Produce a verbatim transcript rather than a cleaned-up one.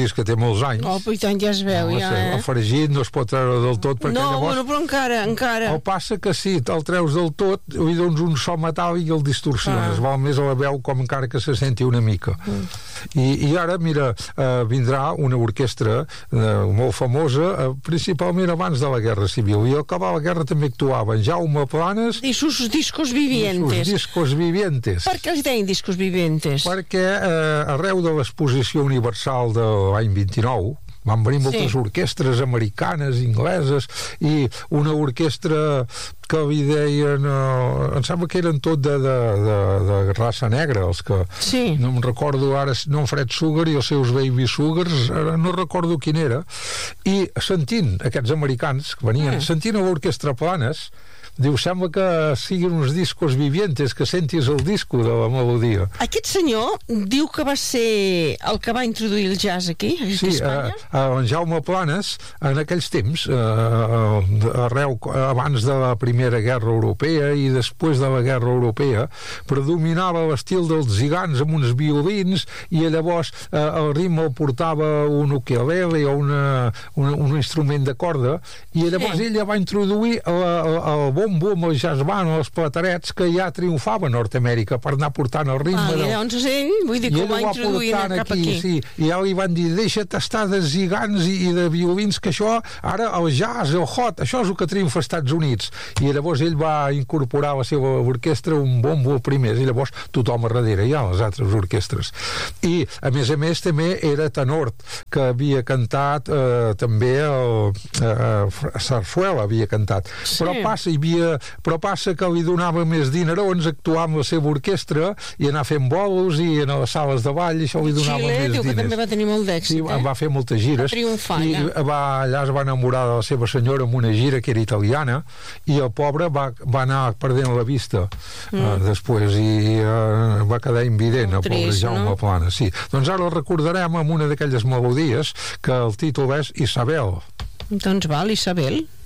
és que té molts anys. Oh, i tant, ja es veu, no, ja, eh? El fregit no es pot treure del tot, perquè no, llavors... bueno, però encara, encara. El passa que si el treus del tot, i doncs un so metàl·lic i el distorsiones, Ah. val més a la veu com encara que se senti una mica. Mm. I, I ara, mira, eh, vindrà una orquestra eh, molt famosa, eh, principalment abans de la Guerra Civil, i al acabar la guerra també actuaven Jaume Planes I sus discos i vivientes. sus discos vivientes. Per què els deien discos vivientes? Perquè eh, arreu de l'exposició universal de l'any vint-i-nou van venir moltes Sí. orquestres americanes, ingleses, i una orquestra que li deien, eh, em sembla que eren tot de, de, de, de raça negra, els que Sí. no em recordo ara, no en Fred Sugar i els seus Baby Sugars, ara no recordo quin era, i sentint aquests americans que venien, Mm. sentint a l'orquestra Planes, diu, sembla que siguin uns discos vivientes, que sentis el disco de la melodia. Aquest senyor diu que va ser el que va introduir el jazz aquí, a Sí, Espanya? eh, en Jaume Planes, en aquells temps, eh, arreu, abans de la Primera Guerra Europea i després de la Guerra Europea, predominava l'estil dels zigans amb uns violins, i llavors eh, el ritme el portava un ukelele o una, un, un instrument de corda, i llavors Sí. ella va introduir el, el, el bombo amb el jazz band o els platerets que ja triomfava a Nord-Amèrica per anar portant el ritme. Ah, i del... llavors ell, vull dir, que ho va introduir cap aquí. Sí, i ja li van dir, deixa't estar de zigans i, i de violins, que això, ara el jazz, el hot, això és el que triomfa als Estats Units. I llavors ell va incorporar a la seva orquestra un bombo primer, i llavors tothom a darrere, ja, les altres orquestres. I, a més a més, també era tenor, que havia cantat eh, també el, eh, Sarsuela havia cantat. Sí. Però passa, hi havia, però passa que li donava més dinerons actuar amb la seva orquestra i anar fent bolos i anar a les sales de ball, i això li donava Xile, més diu que diners. també va tenir molt d'èxit, Sí, eh? va fer moltes gires. Va triomfar, i allà. va, allà es va enamorar de la seva senyora amb una gira que era italiana, i el pobre va, va anar perdent la vista mm. eh, després, i eh, va quedar invident, el pobre Trist, Jaume no? Planes. Sí. Doncs ara el recordarem amb una d'aquelles melodies que el títol és Isabel. Doncs val, Isabel.